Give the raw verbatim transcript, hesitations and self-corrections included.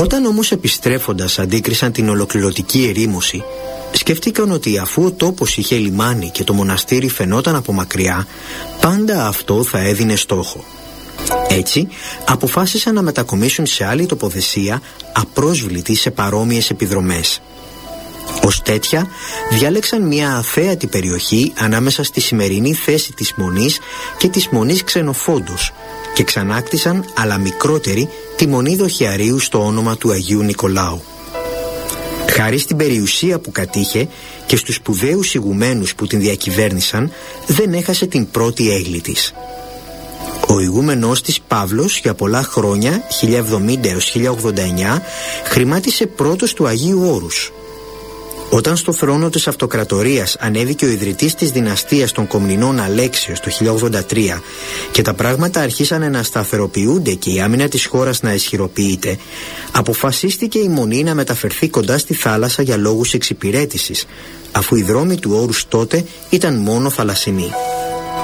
Όταν όμως επιστρέφοντας αντίκρισαν την ολοκληρωτική ερήμωση, σκεφτήκαν ότι αφού ο τόπος είχε λιμάνι και το μοναστήρι φαινόταν από μακριά, πάντα αυτό θα έδινε στόχο. Έτσι, αποφάσισαν να μετακομίσουν σε άλλη τοποθεσία απρόσβλητη σε παρόμοιες επιδρομές. Ως τέτοια, διάλεξαν μια αθέατη περιοχή ανάμεσα στη σημερινή θέση της Μονής και της Μονής Ξενοφόντος και ξανάκτησαν, αλλά μικρότερη, τη Μονή Δοχιαρίου στο όνομα του Αγίου Νικολάου. Χάρη στην περιουσία που κατήχε και στους σπουδαίους ηγουμένους που την διακυβέρνησαν, δεν έχασε την πρώτη έγκλη της. Ο ηγούμενός της Παύλος για πολλά χρόνια, χίλια εβδομήντα έως χίλια ογδόντα εννιά, χρημάτισε πρώτος του Αγίου Όρους. Όταν στο θρόνο της αυτοκρατορίας ανέβηκε ο ιδρυτής της δυναστείας των Κομνηνών Αλέξιος το χίλια ογδόντα τρία και τα πράγματα αρχίσανε να σταθεροποιούνται και η άμυνα της χώρας να ισχυροποιείται, αποφασίστηκε η Μονή να μεταφερθεί κοντά στη θάλασσα για λόγους εξυπηρέτησης, αφού οι δρόμοι του Όρους τότε ήταν μόνο θαλασσινοί.